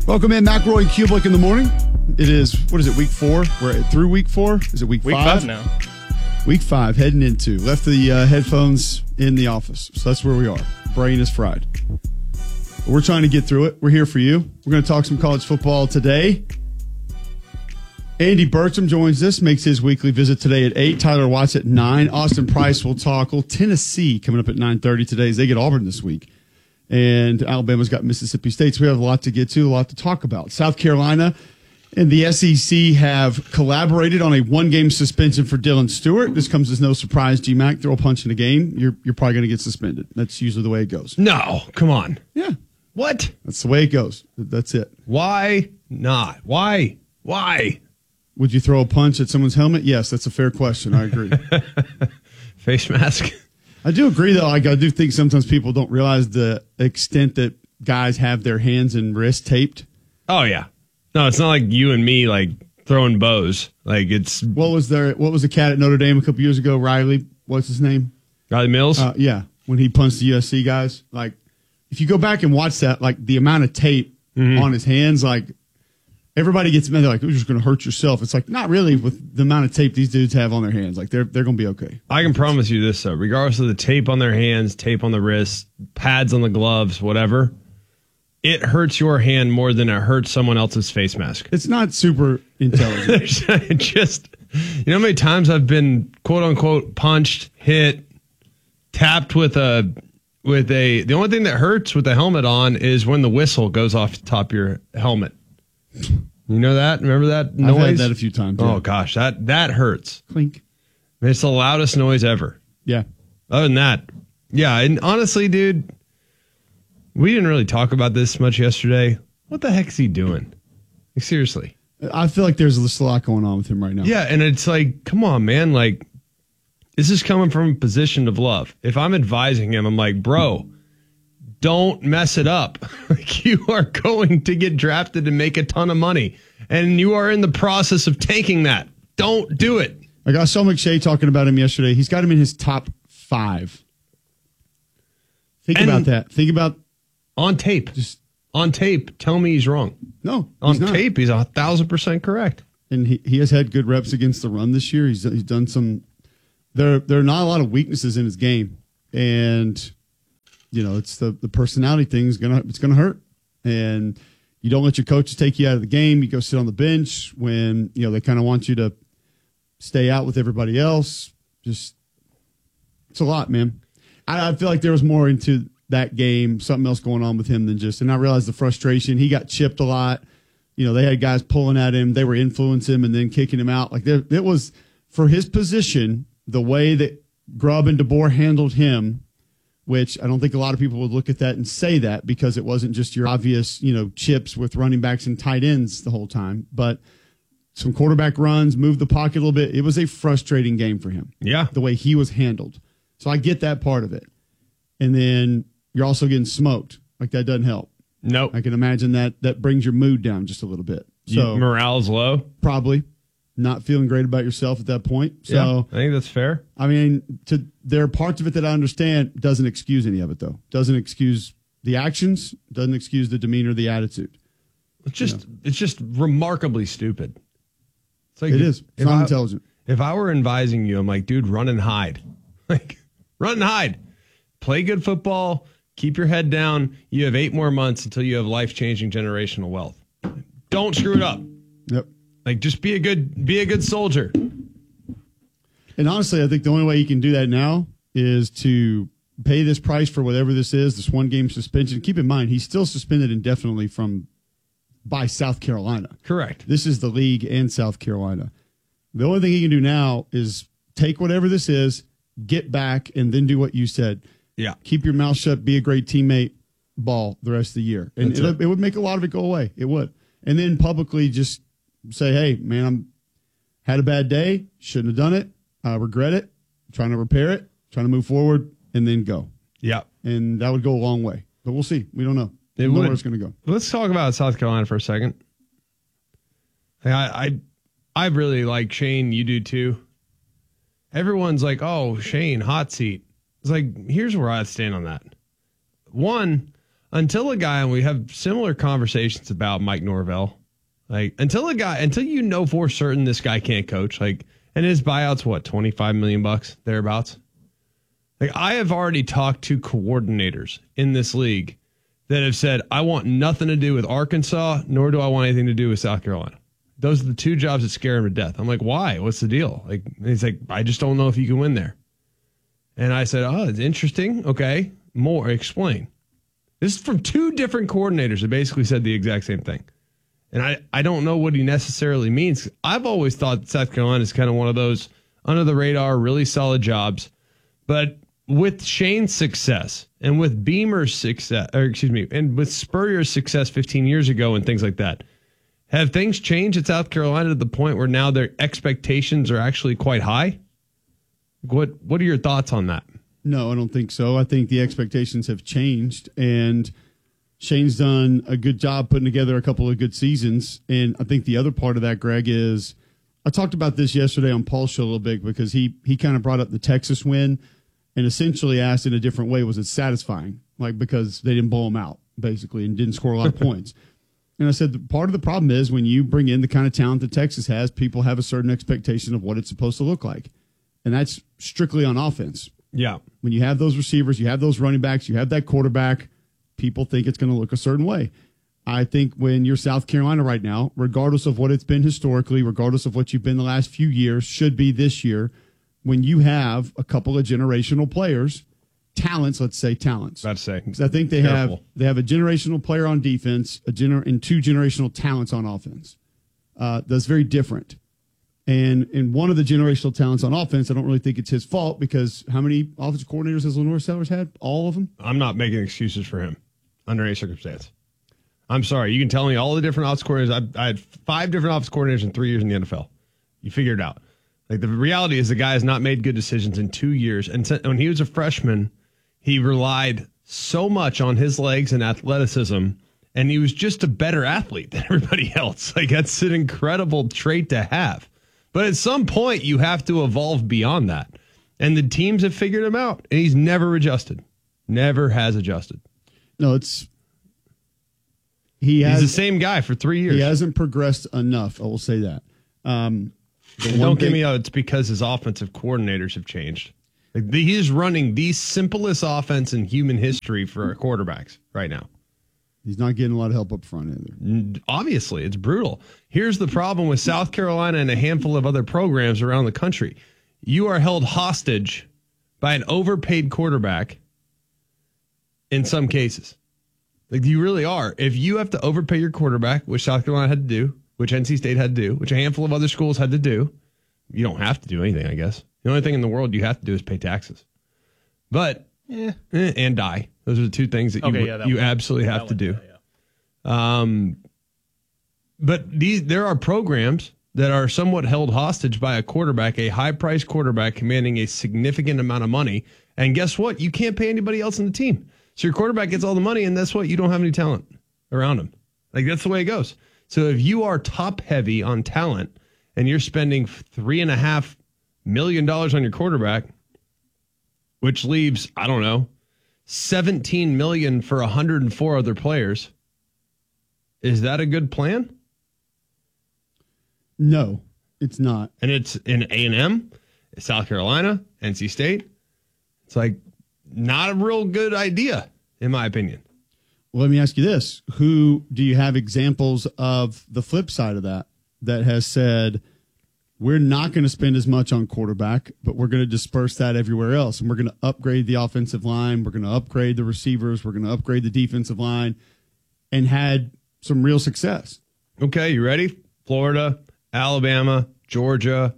Welcome in, McElroy and Kublik in the morning. It is, what is it, week 4? We're through week 4? Is it week 5? Week 5 now. Week 5, heading into. Left the headphones in the office. So that's where we are. Brain is fried. But we're trying to get through it. We're here for you. We're going to talk some college football today. Andy Bertram joins us, makes his weekly visit today at 8. Tyler Watts at 9. Austin Price will talk. Tennessee coming up at 9:30 today as they get Auburn this week. And Alabama's got Mississippi State. So we have a lot to get to, a lot to talk about. South Carolina and the SEC have collaborated on a one-game suspension for Dylan Stewart. This comes as no surprise, GMAC. Throw a punch in a game, you're probably going to get suspended. That's usually the way it goes. No, come on. Yeah. What? That's the way it goes. That's it. Why not? Why? Would you throw a punch at someone's helmet? Yes, that's a fair question. I agree. Face mask. I do agree, though. I do think sometimes people don't realize the extent that guys have their hands and wrists taped. Oh, yeah. No, it's not like you and me, like, throwing bows. Like, it's... What was the cat at Notre Dame a couple years ago? Riley? What's his name? Riley Mills? Yeah. When he punched the USC guys. Like, if you go back and watch that, like, the amount of tape on his hands, like, everybody gets mad. They're like, you're just going to hurt yourself. It's like, not really with the amount of tape these dudes have on their hands. Like, they're going to be okay. I can promise you this, though. Regardless of the tape on their hands, tape on the wrists, pads on the gloves, whatever, it hurts your hand more than it hurts someone else's face mask. It's not super intelligent. Just, you know how many times I've been, quote unquote, punched, hit, tapped with the only thing that hurts with the helmet on is when the whistle goes off the top of your helmet. You know that? Remember that noise? I've had that a few times. Yeah. Oh, gosh. That hurts. Clink. It's the loudest noise ever. Yeah. Other than that, yeah. And honestly, dude, we didn't really talk about this much yesterday. What the heck is he doing? Like, seriously. I feel like there's just a lot going on with him right now. Yeah, and it's like, come on, man. Like, this is coming from a position of love. If I'm advising him, I'm like, bro, don't mess it up. Like, you are going to get drafted and make a ton of money, and you are in the process of taking that. Don't do it. Like, I saw McShay talking about him yesterday. He's got him in his top 5. Think about that. Think about on tape. Just on tape. Tell me he's wrong. No, on tape, he's 1,000% correct. And he has had good reps against the run this year. He's done some. There are not a lot of weaknesses in his game, and you know, it's the personality thing is it's gonna hurt. And you don't let your coaches take you out of the game. You go sit on the bench when, you know, they kind of want you to stay out with everybody else. Just, it's a lot, man. I feel like there was more into that game, something else going on with him than just, and I realized the frustration. He got chipped a lot. You know, they had guys pulling at him. They were influencing him and then kicking him out. Like, it was, for his position, the way that Grubb and DeBoer handled him, which I don't think a lot of people would look at that and say that, because it wasn't just your obvious, you know, chips with running backs and tight ends the whole time, but some quarterback runs, moved the pocket a little bit. It was a frustrating game for him. Yeah. The way he was handled. So I get that part of it. And then you're also getting smoked. Like, that doesn't help. Nope. I can imagine that brings your mood down just a little bit. So morale's low? Probably. Not feeling great about yourself at that point. So yeah, I think that's fair. I mean, there are parts of it that I understand. Doesn't excuse any of it, though. Doesn't excuse the actions. Doesn't excuse the demeanor, the attitude. It's just remarkably stupid. It's like, it is. It's not intelligent. If I were advising you, I'm like, dude, run and hide. Like, run and hide. Play good football. Keep your head down. You have 8 more months until you have life-changing generational wealth. Don't screw it up. Yep. Like, just be a good soldier. And honestly, I think the only way you can do that now is to pay this price for whatever this is, this one-game suspension. Keep in mind, he's still suspended indefinitely by South Carolina. Correct. This is the league and South Carolina. The only thing he can do now is take whatever this is, get back, and then do what you said. Yeah. Keep your mouth shut, be a great teammate, ball the rest of the year. And it would make a lot of it go away. It would. And then publicly just say, hey, man, had a bad day, shouldn't have done it, I regret it, trying to repair it, trying to move forward, and then go. Yeah. And that would go a long way. But we'll see. We don't know. We don't know where it's going to go. Let's talk about South Carolina for a second. I really like Shane. You do too. Everyone's like, oh, Shane, hot seat. It's like, here's where I stand on that. One, until a guy, and we have similar conversations about Mike Norvell, like until you know for certain this guy can't coach, like, and his buyout's what, $25 million thereabouts. Like, I have already talked to coordinators in this league that have said, I want nothing to do with Arkansas, nor do I want anything to do with South Carolina. Those are the two jobs that scare him to death. I'm like, why? What's the deal? Like, he's like, I just don't know if you can win there. And I said, oh, it's interesting. Okay, more, explain. This is from two different coordinators that basically said the exact same thing. And I don't know what he necessarily means. I've always thought South Carolina is kind of one of those under the radar, really solid jobs. But with Shane's success and with Beamer's success, and with Spurrier's success 15 years ago and things like that, have things changed at South Carolina to the point where now their expectations are actually quite high? What are your thoughts on that? No, I don't think so. I think the expectations have changed, and Shane's done a good job putting together a couple of good seasons. And I think the other part of that, Greg, is I talked about this yesterday on Paul's show a little bit because he kind of brought up the Texas win and essentially asked in a different way, was it satisfying? Like, because they didn't blow them out, basically, and didn't score a lot of points. And I said, part of the problem is when you bring in the kind of talent that Texas has, people have a certain expectation of what it's supposed to look like. And that's strictly on offense. Yeah. When you have those receivers, you have those running backs, you have that quarterback, people think it's going to look a certain way. I think when you're South Carolina right now, regardless of what it's been historically, regardless of what you've been the last few years, should be this year, when you have a couple of generational players, talents, let's say talents. About to say. Because I think they have a generational player on defense, and two generational talents on offense. That's very different. And in one of the generational talents on offense, I don't really think it's his fault because how many offensive coordinators has Lenore Sellers had? All of them? I'm not making excuses for him under any circumstance. I'm sorry. You can tell me all the different offensive coordinators. I had 5 different offensive coordinators in 3 years in the NFL. You figure it out. Like, the reality is the guy has not made good decisions in 2 years. And when he was a freshman, he relied so much on his legs and athleticism, and he was just a better athlete than everybody else. Like, that's an incredible trait to have. But at some point, you have to evolve beyond that. And the teams have figured him out, and he's never adjusted. Never has adjusted. No, he's the same guy for 3 years. He hasn't progressed enough, I will say that. Don't give me it's because his offensive coordinators have changed. Like, he's running the simplest offense in human history for our quarterbacks right now. He's not getting a lot of help up front either. Obviously, it's brutal. Here's the problem with South Carolina and a handful of other programs around the country. You are held hostage by an overpaid quarterback in some cases. Like, you really are. If you have to overpay your quarterback, which South Carolina had to do, which NC State had to do, which a handful of other schools had to do, you don't have to do anything, I guess. The only thing in the world you have to do is pay taxes. But, and die. Those are the two things that you absolutely have to do. But there are programs that are somewhat held hostage by a quarterback, a high-priced quarterback commanding a significant amount of money. And guess what? You can't pay anybody else on the team. So your quarterback gets all the money, and that's what? You don't have any talent around him. Like, that's the way it goes. So if you are top-heavy on talent and you're spending $3.5 million on your quarterback, which leaves, I don't know, $17 million for 104 other players, is that a good plan? No, it's not. And it's in A&M, South Carolina, NC State. It's like not a real good idea, in my opinion. Well, let me ask you this. Who do you have examples of the flip side of that has said, we're not going to spend as much on quarterback, but we're going to disperse that everywhere else. And we're going to upgrade the offensive line. We're going to upgrade the receivers. We're going to upgrade the defensive line, and had some real success. Okay, you ready? Florida, Alabama, Georgia,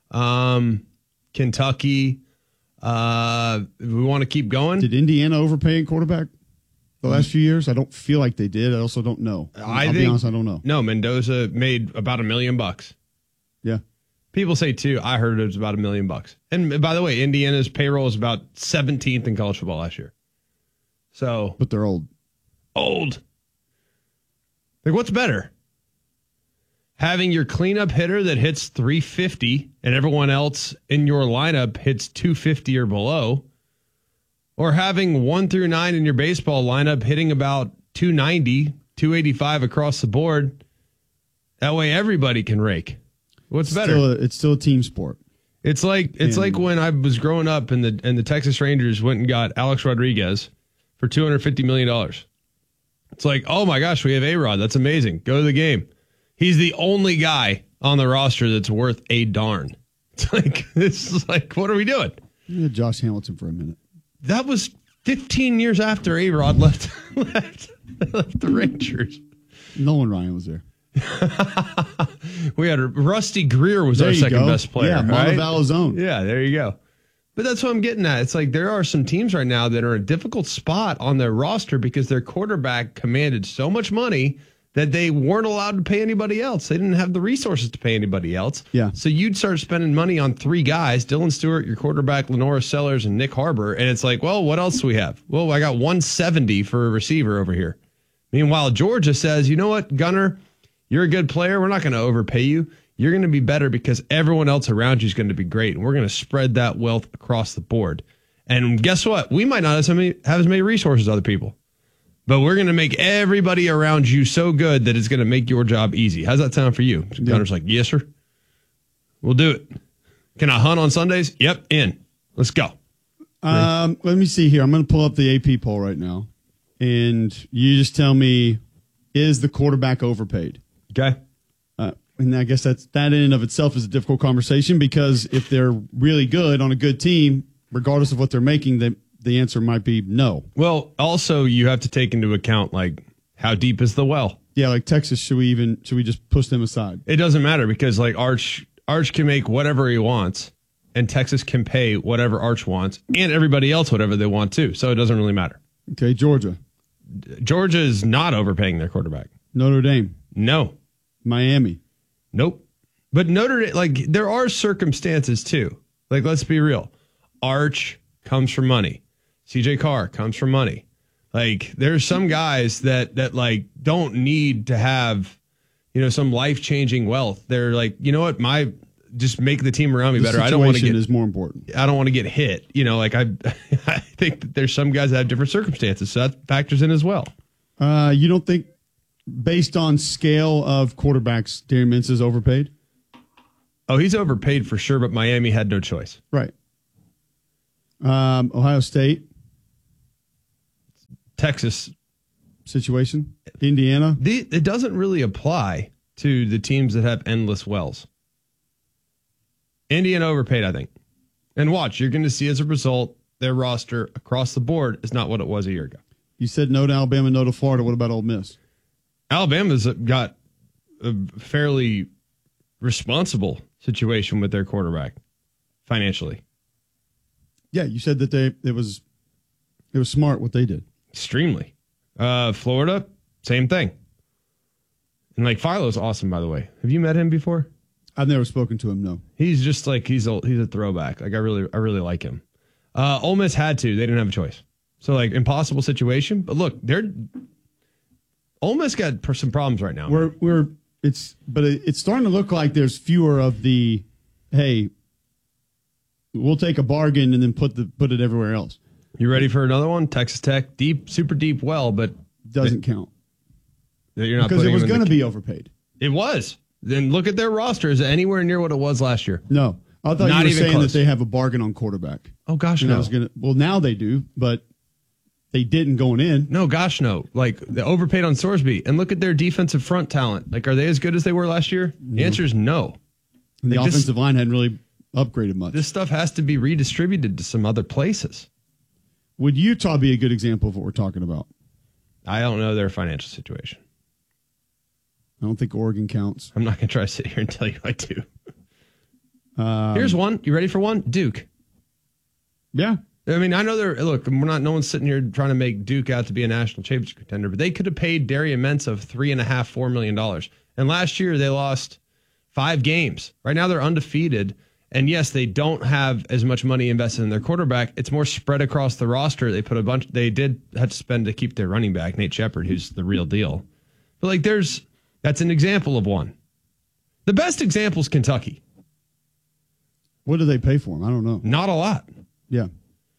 Kentucky. We want to keep going. Did Indiana overpay a quarterback the last few years? I don't feel like they did. I also don't know. I'll be honest, I don't know. No, Mendoza made about $1 million. Yeah. People say too. I heard it was about $1 million. And by the way, Indiana's payroll is about 17th in college football last year. So, but they're old. Old. Like, what's better? Having your cleanup hitter that hits 350 and everyone else in your lineup hits 250 or below, Or having 1 through 9 in your baseball lineup hitting about 290, 285 across the board. That way everybody can rake. What's better? It's still a team sport. It's like when I was growing up and the Texas Rangers went and got Alex Rodriguez for $250 million. It's like, oh my gosh, we have A-Rod. That's amazing. Go to the game. He's the only guy on the roster that's worth a darn. It's like, this is like, what are we doing? Yeah, Josh Hamilton for a minute. That was 15 years after A-Rod left the Rangers. Nolan Ryan was there. We had Rusty Greer was our second best player. Yeah, right? Montevallo's own. Yeah, there you go. But that's what I'm getting at. It's like there are some teams right now that are in a difficult spot on their roster because their quarterback commanded so much money that they weren't allowed to pay anybody else. They didn't have the resources to pay anybody else. Yeah. So you'd start spending money on 3 guys, Dylan Stewart, your quarterback, Lenora Sellers, and Nick Harbor. And it's like, well, what else do we have? Well, I got 170 for a receiver over here. Meanwhile, Georgia says, you know what, Gunner, you're a good player. We're not going to overpay you. You're going to be better because everyone else around you is going to be great. And we're going to spread that wealth across the board. And guess what? We might not have as many resources as other people. But we're going to make everybody around you so good that it's going to make your job easy. How's that sound for you? Yeah. Gunner's like, yes, sir. We'll do it. Can I hunt on Sundays? Yep, in. Let's go. Let me see here. I'm going to pull up the AP poll right now. And you just tell me, is the quarterback overpaid? Okay. And I guess that in and of itself is a difficult conversation because if they're really good on a good team, regardless of what they're making, the answer might be no. Well, also you have to take into account, like, how deep is the well? Yeah, like Texas, should we just push them aside? It doesn't matter because, like, Arch can make whatever he wants, and Texas can pay whatever Arch wants, and everybody else whatever they want too. So it doesn't really matter. Okay, Georgia. Georgia is not overpaying their quarterback. Notre Dame. No. Miami. Nope. But Notre Dame, like, there are circumstances too. Like, let's be real. Arch comes from money. CJ Carr comes from money. Like, there's some guys that like don't need to have, some life-changing wealth. They're like, you know what, just make the team around me better. I don't want to get is more important. I don't want to get hit. Like I think that there's some guys that have different circumstances, so that factors in as well. You don't think, based on scale of quarterbacks, Darian Mintz is overpaid? Oh, he's overpaid for sure, but Miami had no choice. Right. Ohio State. Texas. Situation. Indiana. It doesn't really apply to the teams that have endless wells. Indiana overpaid, I think. And watch, you're going to see as a result, their roster across the board is not what it was a year ago. You said no to Alabama, no to Florida. What about Ole Miss? Alabama's got a fairly responsible situation with their quarterback financially. Yeah, you said that it was smart what they did. Extremely. Florida, same thing. And like Philo's awesome, by the way. Have you met him before? I've never spoken to him. No. He's just like he's a throwback. Like I really like him. Ole Miss had to. They didn't have a choice. So like impossible situation. But look, Ole Miss got some problems right now. It's starting to look like there's fewer of the, hey, we'll take a bargain and then put it everywhere else. You ready for another one? Texas Tech, super deep well, but doesn't count. You're not because it was going to be overpaid. It was. Then look at their roster. Is it anywhere near what it was last year? No, I thought you were saying close. That they have a bargain on quarterback. Oh gosh, no. Well, now they do, but they didn't going in. No, gosh, no. Like they overpaid on Sorsby, and look at their defensive front talent. Like, are they as good as they were last year? The answer is no. And the offensive line hadn't really upgraded much. This stuff has to be redistributed to some other places. Would Utah be a good example of what we're talking about? I don't know their financial situation. I don't think Oregon counts. I'm not going to try to sit here and tell you I do. Here's one. You ready for one? Duke. Yeah. I mean, I know no one's sitting here trying to make Duke out to be a national championship contender, but they could have paid Darian Mintz $3.5-4 million. And last year they lost 5 games. Right now they're undefeated. And yes, they don't have as much money invested in their quarterback. It's more spread across the roster. They did have to spend to keep their running back, Nate Shepard, who's the real deal. But like that's an example of one. The best example is Kentucky. What do they pay for him? I don't know. Not a lot. Yeah.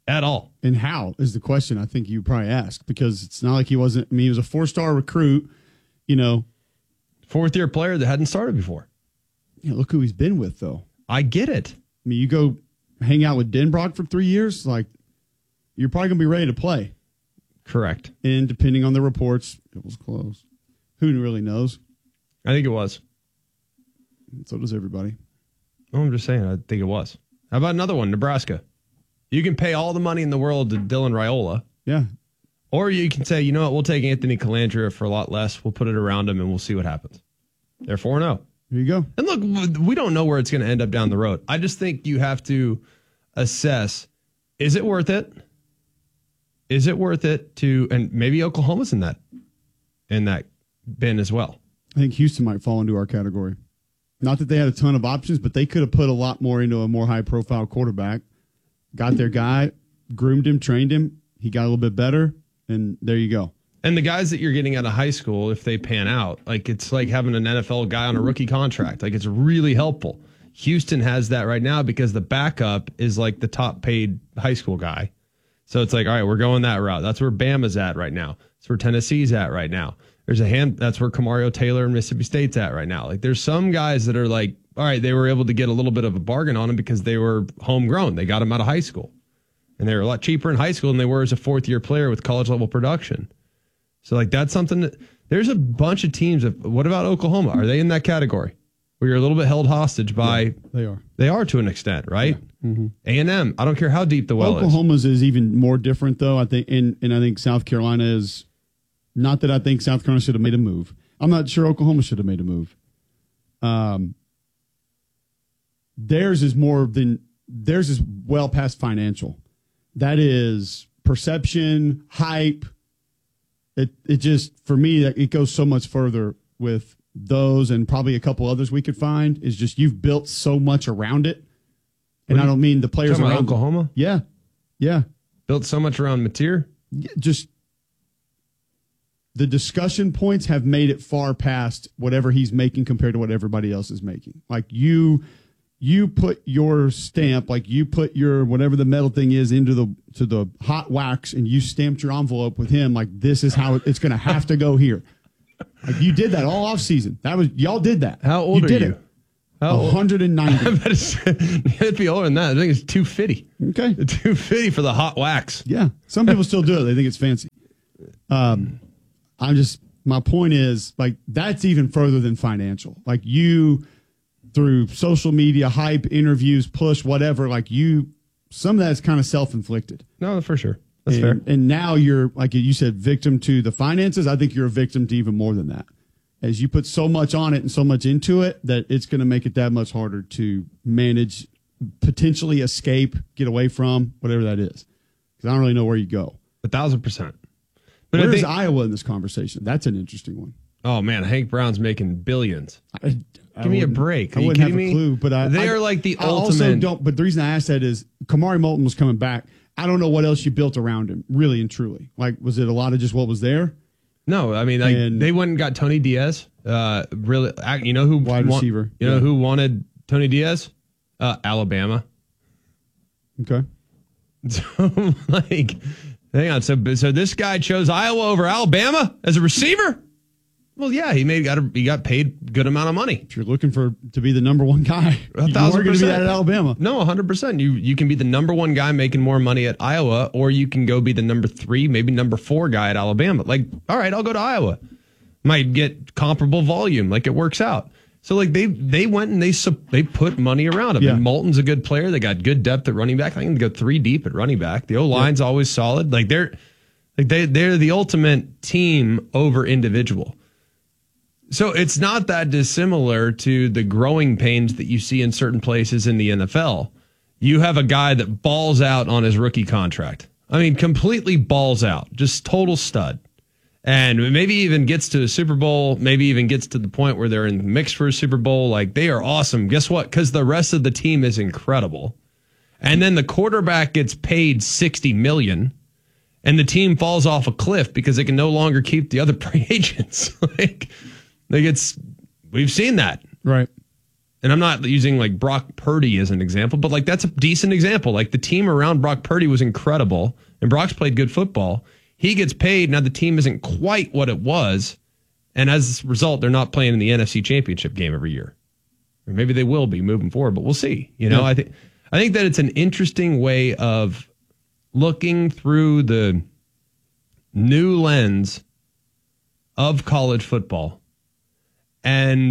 at all. And how is the question I think you probably ask, because it's not like he wasn't. I mean, he was a 4-star recruit, you know. Fourth-year player that hadn't started before. Yeah, look who he's been with, though. I get it. I mean, you go hang out with Denbrock for 3 years, like, you're probably going to be ready to play. Correct. And depending on the reports, it was close. Who really knows? I think it was. So does everybody. Oh, I'm just saying, I think it was. How about another one, Nebraska? You can pay all the money in the world to Dylan Raiola. Yeah. Or you can say, you know what, we'll take Anthony Calandria for a lot less. We'll put it around him and we'll see what happens. They're 4-0. Here you go. And look, we don't know where it's going to end up down the road. I just think you have to assess, is it worth it? Is it worth it to, and maybe Oklahoma's in that bin as well. I think Houston might fall into our category. Not that they had a ton of options, but they could have put a lot more into a more high-profile quarterback. Got their guy, groomed him, trained him. He got a little bit better, and there you go. And the guys that you're getting out of high school, if they pan out, like it's like having an NFL guy on a rookie contract. Like it's really helpful. Houston has that right now because the backup is like the top paid high school guy. So it's like, all right, we're going that route. That's where Bama's at right now. That's where Tennessee's at right now. That's where Kamario Taylor and Mississippi State's at right now. Like there's some guys that are like, all right, they were able to get a little bit of a bargain on them because they were homegrown. They got them out of high school. And they were a lot cheaper in high school than they were as a fourth-year player with college-level production. So, like, that's something that there's a bunch of teams. What about Oklahoma? Are they in that category where you're a little bit held hostage by? Yeah, they are. They are to an extent, right? Yeah. Mm-hmm. A&M. I don't care how deep the well Oklahoma's is even more different, though. I think, and I think South Carolina is not that I think South Carolina should have made a move. I'm not sure Oklahoma should have made a move. Theirs is well past financial. That is perception, hype. It just, for me, it goes so much further with those and probably a couple others we could find. Is just you've built so much around it. And I don't mean the players around Oklahoma. Yeah. Yeah. Built so much around Mateer. Yeah, just the discussion points have made it far past whatever he's making compared to what everybody else is making. Like you put your stamp, like you put your whatever the metal thing is into the hot wax, and you stamped your envelope with him. Like this is how it's going to have to go here. Like you did that all off season. Y'all did that. How old are you? 190. It'd be older than that. I think it's 250. Okay, 250 for the hot wax. Yeah, some people still do it. They think it's fancy. My point is, like, that's even further than financial. Like you, through social media, hype, interviews, push, whatever, like some of that's kind of self-inflicted. No, for sure. That's fair. And now you're, like you said, victim to the finances. I think you're a victim to even more than that. As you put so much on it and so much into it that it's going to make it that much harder to manage, potentially escape, get away from, whatever that is. Because I don't really know where you go. 1,000%. But where's Iowa in this conversation? That's an interesting one. Oh, man, Hank Brown's making billions. Give me a break. I wouldn't have a clue, but they are like the ultimate. Also don't. But the reason I asked that is Kamari Moulton was coming back. I don't know what else you built around him, really and truly. Like, was it a lot of just what was there? No, I mean, they went and got Tony Diaz. Really, you know who wide receiver? You know who wanted Tony Diaz? Alabama. Okay. So, like, hang on. So this guy chose Iowa over Alabama as a receiver? Well, yeah, he got paid a good amount of money. If you're looking to be the number one guy, 1,000%. You are going to be that at Alabama. No, 100%. You can be the number one guy making more money at Iowa, or you can go be the number 3, maybe number 4 guy at Alabama. Like, all right, I'll go to Iowa. Might get comparable volume. Like, it works out. So, like, they went and they put money around him. Yeah. And Moulton's a good player. They got good depth at running back. I think they go 3 deep at running back. The O-line's always solid. Like, they're the ultimate team over individual. So it's not that dissimilar to the growing pains that you see in certain places in the NFL. You have a guy that balls out on his rookie contract. I mean, completely balls out, just total stud. And maybe even gets to a Super Bowl, maybe even gets to the point where they're in the mix for a Super Bowl. Like, they are awesome. Guess what? Because the rest of the team is incredible. And then the quarterback gets paid $60 million, and the team falls off a cliff because they can no longer keep the other free agents. We've seen that. Right. and I'm not using like Brock Purdy as an example, but like that's a decent example. Like the team around Brock Purdy was incredible, and Brock's played good football. He gets paid. Now the team isn't quite what it was, and as a result, they're not playing in the NFC Championship game every year. Or maybe they will be moving forward, but we'll see. You know, I think that it's an interesting way of looking through the new lens of college football and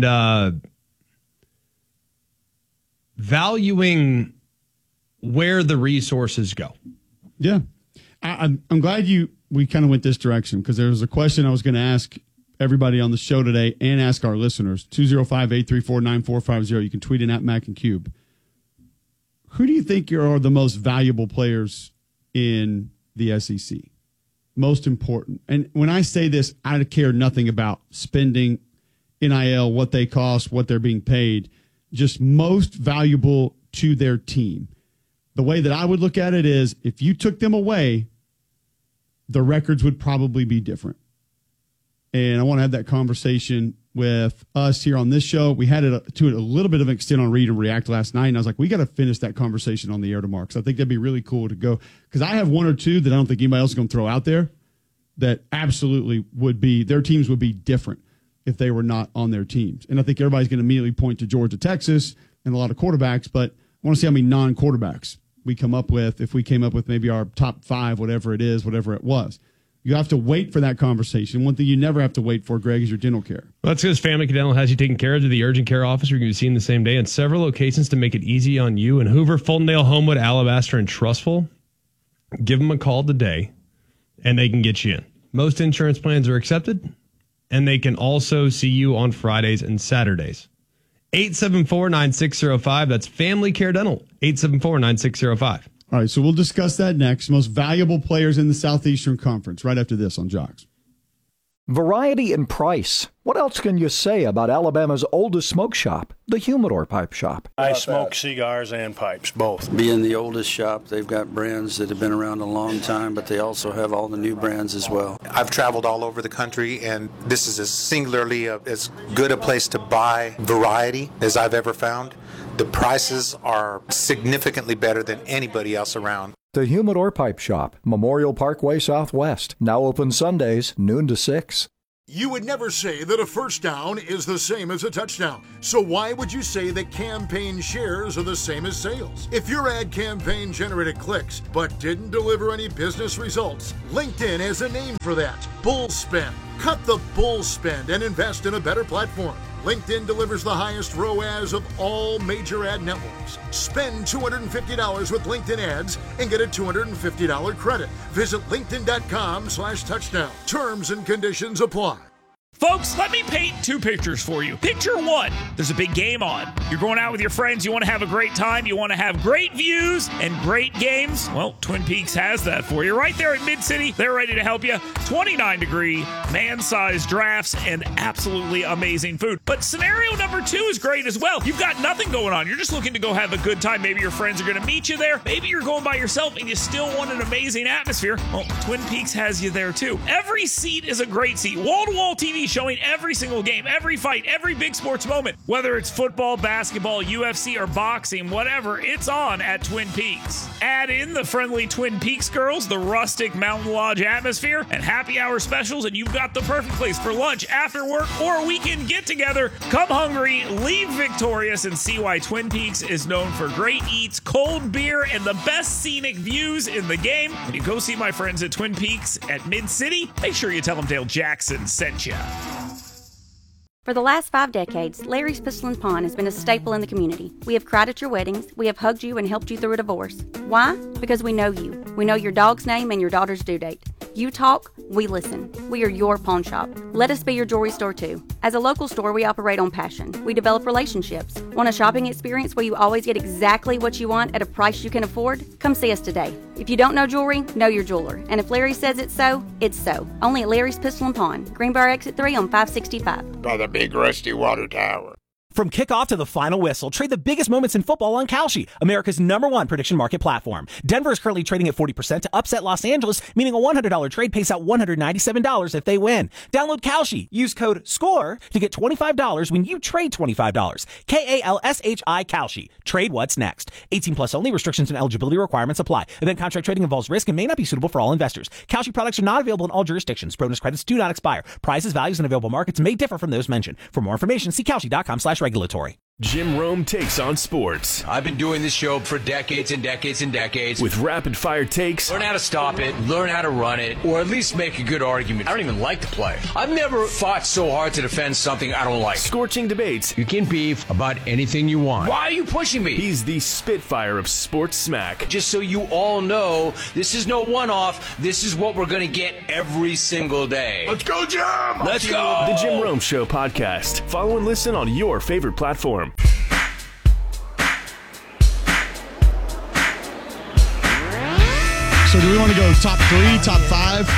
valuing where the resources go. Yeah. I'm glad we kind of went this direction, because there was a question I was going to ask everybody on the show today and ask our listeners. 205-834-9450. You can tweet in at Mac and Cube. Who do you think are the most valuable players in the SEC? Most important. And when I say this, I care nothing about spending, NIL, what they cost, what they're being paid. Just most valuable to their team. The way that I would look at it is, if you took them away, the records would probably be different. And I want to have that conversation with us here on this show. We had it to a little bit of an extent on Read and React last night, and I was like, we got to finish that conversation on the air tomorrow, because I think that'd be really cool to go. Because I have one or two that I don't think anybody else is going to throw out there that absolutely would be, their teams would be different if they were not on their teams. And I think everybody's going to immediately point to Georgia, Texas, and a lot of quarterbacks, but I want to see how many non-quarterbacks we come up with, if we came up with maybe our top 5, whatever it is, whatever it was. You have to wait for that conversation. One thing you never have to wait for, Greg, is your dental care. Well, that's because Family Dental has you taken care of to the urgent care office. You're going to be seen the same day in several locations to make it easy on you in Hoover, Fultondale, Homewood, Alabaster, and Trussville. Give them a call today, and they can get you in. Most insurance plans are accepted, and they can also see you on Fridays and Saturdays. 874-9605. That's Family Care Dental. 874-9605. All right, so we'll discuss that next. Most valuable players in the Southeastern Conference right after this on Jocks. Variety and price. What else can you say about Alabama's oldest smoke shop, the Humidor Pipe Shop? I smoke cigars and pipes, both. Being the oldest shop, they've got brands that have been around a long time, but they also have all the new brands as well. I've traveled all over the country, and this is as good a place to buy variety as I've ever found. The prices are significantly better than anybody else around. The Humidor Pipe Shop, Memorial Parkway Southwest. Now open Sundays, noon to 6. You would never say that a first down is the same as a touchdown. So why would you say that campaign shares are the same as sales? If your ad campaign generated clicks but didn't deliver any business results, LinkedIn has a name for that: bull spend. Cut the bull spend and invest in a better platform. LinkedIn delivers the highest ROAS of all major ad networks. Spend $250 with LinkedIn ads and get a $250 credit. Visit linkedin.com/touchdown. Terms and conditions apply. Folks, let me paint 2 pictures for you. Picture 1, there's a big game on. You're going out with your friends, you want to have a great time, you want to have great views and great games. Well, Twin Peaks has that for you. Right there at Mid-City, they're ready to help you. 29-degree, man-sized drafts, and absolutely amazing food. But scenario number 2 is great as well. You've got nothing going on. You're just looking to go have a good time. Maybe your friends are going to meet you there. Maybe you're going by yourself and you still want an amazing atmosphere. Well, Twin Peaks has you there too. Every seat is a great seat. Wall-to-wall TV showing every single game, every fight, every big sports moment. Whether it's football, basketball, UFC, or boxing, whatever, it's on at Twin Peaks. Add in the friendly Twin Peaks girls, the rustic Mountain Lodge atmosphere, and happy hour specials, and you've got the perfect place for lunch, after work, or a weekend get-together. Come hungry, leave victorious, and see why Twin Peaks is known for great eats, cold beer, and the best scenic views in the game. When you go see my friends at Twin Peaks at Mid-City, make sure you tell them Dale Jackson sent you. For the last 5 decades, Larry's Pistol and Pawn has been a staple in the community. We have cried at your weddings. We have hugged you and helped you through a divorce. Why? Because we know you. We know your dog's name and your daughter's due date. You talk, we listen. We are your pawn shop. Let us be your jewelry store too. As a local store, we operate on passion. We develop relationships. Want a shopping experience where you always get exactly what you want at a price you can afford? Come see us today. If you don't know jewelry, know your jeweler. And if Larry says it's so, it's so. Only at Larry's Pistol and Pawn, Greenbrier Exit 3 on 565. By the big rusty water tower. From kickoff to the final whistle, trade the biggest moments in football on Kalshi, America's #1 prediction market platform. Denver is currently trading at 40% to upset Los Angeles, meaning a $100 trade pays out $197 if they win. Download Kalshi. Use code SCORE to get $25 when you trade $25. KALSHI Kalshi. Trade what's next. 18 plus only. Restrictions and eligibility requirements apply. Event contract trading involves risk and may not be suitable for all investors. Kalshi products are not available in all jurisdictions. Bonus credits do not expire. Prices, values, and available markets may differ from those mentioned. For more information, see Kalshi.com/regulatory. Jim Rome takes on sports. I've been doing this show for decades and decades and decades. With rapid fire takes. Learn how to stop it, learn how to run it, or at least make a good argument. I don't even like the play. I've never fought so hard to defend something I don't like. Scorching debates. You can beef about anything you want. Why are you pushing me? He's the Spitfire of sports smack. Just so you all know, this is no one-off. This is what we're going to get every single day. Let's go, Jim! Let's go! The Jim Rome Show podcast. Follow and listen on your favorite platform. So do we want to go top 3, top 5?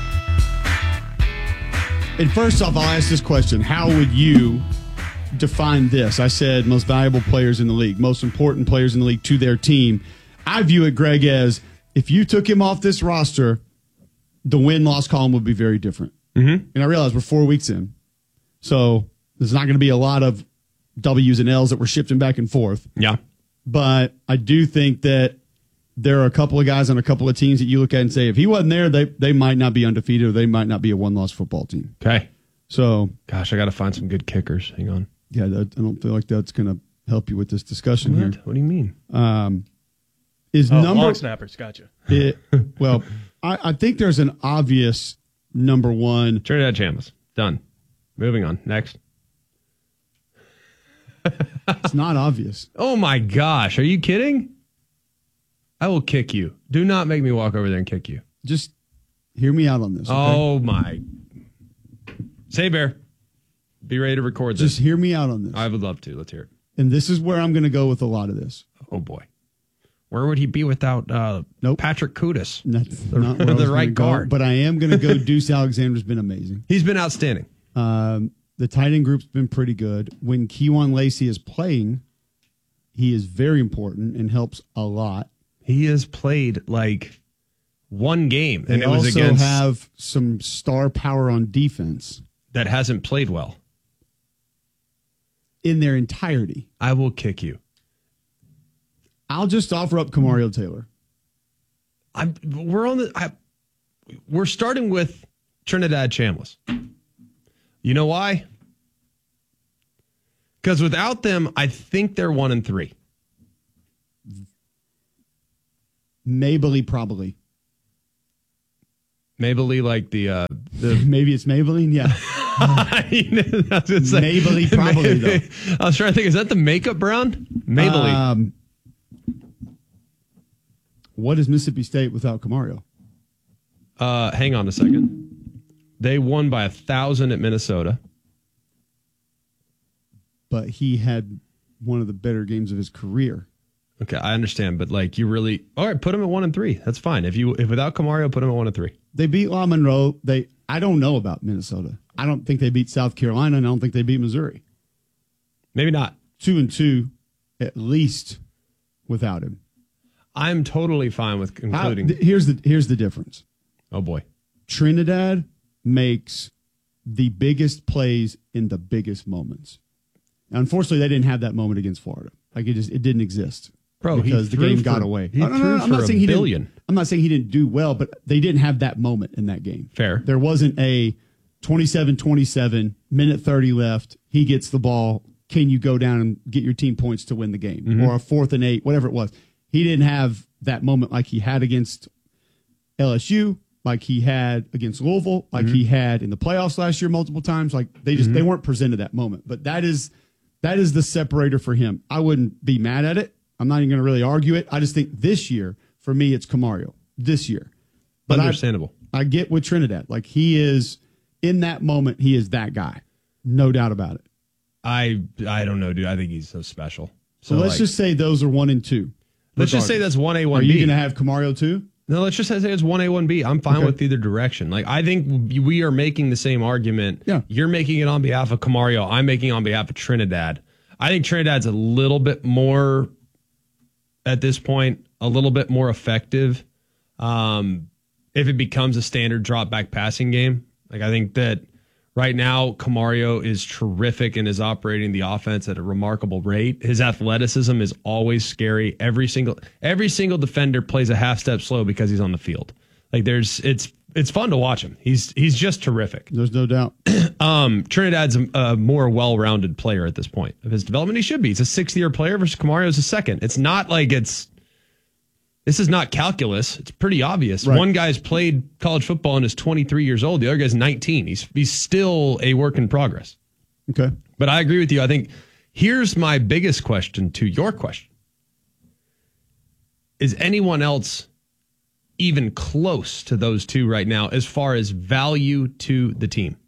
And first off, I'll ask this question. How would you define this? I said most valuable players in the league, most important players in the league to their team. I view it, Greg, as if you took him off this roster, the win-loss column would be very different. Mm-hmm. And I realize we're 4 weeks in. So there's not going to be a lot of W's and L's that we're shifting back and forth. Yeah. But I do think that there are a couple of guys on a couple of teams that you look at and say, if he wasn't there, they might not be undefeated or they might not be a one-loss football team. Okay. So, gosh, I got to find some good kickers. Hang on. Yeah, I don't feel like that's going to help you with this discussion here. What do you mean? Long snappers, gotcha. Well, I think there's an obvious number one. Trinidad Chambliss. Done. Moving on. Next. It's not obvious. Oh, my gosh. Are you kidding? I will kick you. Do not make me walk over there and kick you. Just hear me out on this. Okay? Oh, my. Say, Bear. Be ready to record this. Just hear me out on this. I would love to. Let's hear it. And this is where I'm going to go with a lot of this. Oh, boy. Where would he be without Patrick Kudus? That's not where the right guard. But I am going to go. Deuce Alexander's been amazing. He's been outstanding. The tight end group's been pretty good. When Kejuan Lacey is playing, he is very important and helps a lot. He has played like one game, and they it was also against have some star power on defense that hasn't played well in their entirety. I will kick you. I'll just offer up Kamario Taylor. We're starting with Trinidad Chambliss. You know why? Because without them, I think they're 1-3. Mabley, probably. Mabley, like the maybe it's Maybelline, yeah. Mabley, probably though. I was trying to think, is that the makeup brand? Mabley. What is Mississippi State without Kamario? Hang on a second. They won by 1,000 at Minnesota. But he had one of the better games of his career. Okay, I understand, but like you really, all right, put him at 1-3. That's fine. If without Kamario, put him at 1-3. They beat La Monroe. I don't know about Minnesota. I don't think they beat South Carolina, and I don't think they beat Missouri. Maybe not 2-2, at least without him. I'm totally fine with concluding. Here's the difference. Oh boy, Trinidad makes the biggest plays in the biggest moments. Now, unfortunately, they didn't have that moment against Florida. Like it didn't exist. Bro, because the game got away. I'm not saying he didn't do well, but they didn't have that moment in that game. Fair. There wasn't a 27-27, minute 30 left. He gets the ball. Can you go down and get your team points to win the game? Mm-hmm. Or a 4th and 8, whatever it was. He didn't have that moment like he had against LSU, like he had against Louisville, like he had in the playoffs last year multiple times. Like they weren't presented that moment. But that is the separator for him. I wouldn't be mad at it. I'm not even going to really argue it. I just think this year, for me, it's Kamario. This year. But understandable. I get with Trinidad. Like he is, in that moment, he is that guy. No doubt about it. I don't know, dude. I think he's so special. So let's just say those are 1 and 2. Let's just say that's 1A, 1B. Are you going to have Kamario too? No, let's just say it's 1A, 1B. I'm fine with either direction. Like I think we are making the same argument. Yeah. You're making it on behalf of Kamario. I'm making it on behalf of Trinidad. I think Trinidad's a little bit more, at this point, a little bit more effective if it becomes a standard drop back passing game. Like, I think that right now, Camario is terrific and is operating the offense at a remarkable rate. His athleticism is always scary. Every single defender plays a half step slow because he's on the field. Like, it's fun to watch him. He's just terrific. There's no doubt. Trinidad's a more well-rounded player at this point of his development. He should be. He's a 6th-year player versus Camario's a second. It's not like this is not calculus. It's pretty obvious. Right. One guy's played college football and is 23 years old. The other guy's 19. He's still a work in progress. Okay. But I agree with you. I think here's my biggest question to your question. Is anyone else even close to those two right now as far as value to the team?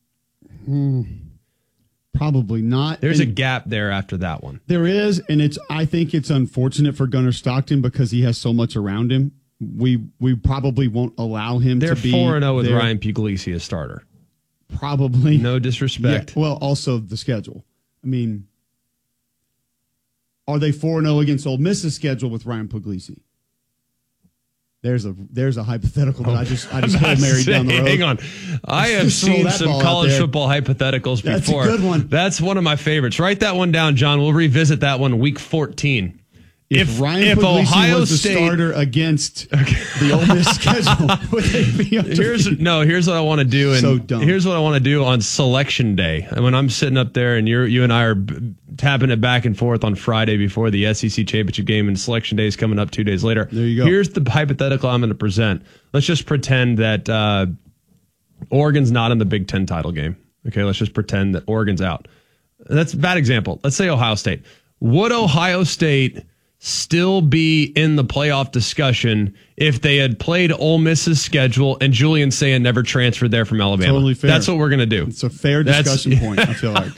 Probably not. There's a gap there after that one. There is, and I think it's unfortunate for Gunnar Stockton because he has so much around him. We probably won't allow him to be. They're 4-0 with Ryan Puglisi as starter. Probably. No disrespect. Yeah, well, also the schedule. I mean, are they 4-0 against Ole Miss's schedule with Ryan Puglisi? There's a hypothetical that I just Hail Mary down the road. Hang on. I have seen some college football hypotheticals before. That's a good one. That's one of my favorites. Write that one down, John. We'll revisit that one week 14. If Ryan Puglisi Ohio was the State starter against the Ole Miss schedule, would they be undefeated? Here's what I want to do. And so dumb. Here's what I want to do on Selection Day. When I'm sitting up there and you and I are tapping it back and forth on Friday before the SEC championship game, and Selection Day is coming up 2 days later. There you go. Here's the hypothetical I'm going to present. Let's just pretend that Oregon's not in the Big Ten title game. Okay, let's just pretend that Oregon's out. That's a bad example. Let's say Ohio State. Would Ohio State still be in the playoff discussion if they had played Ole Miss's schedule and Julian Sayin never transferred there from Alabama? Totally fair. That's what we're going to do. It's a fair discussion point, I feel like.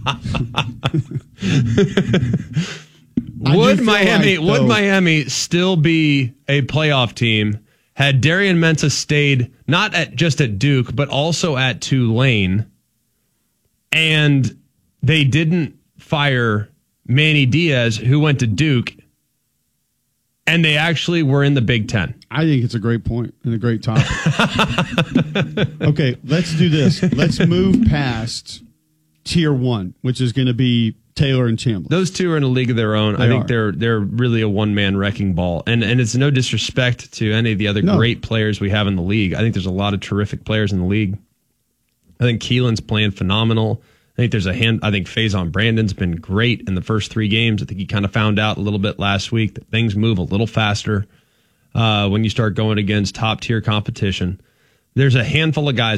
Would Miami still be a playoff team had Darian Mensah stayed not just at Duke, but also at Tulane, and they didn't fire Manny Diaz, who went to Duke, and they actually were in the Big Ten? I think it's a great point and a great topic. Okay, let's do this. Let's move past Tier 1, which is going to be Taylor and Chandler. Those two are in a league of their own. I think they're really a one-man wrecking ball. And it's no disrespect to any of the other great players we have in the league. I think there's a lot of terrific players in the league. I think Keelan's playing phenomenal. I think I think Faison Brandon's been great in the first 3 games. I think he kind of found out a little bit last week that things move a little faster when you start going against top-tier competition. There's a handful of guys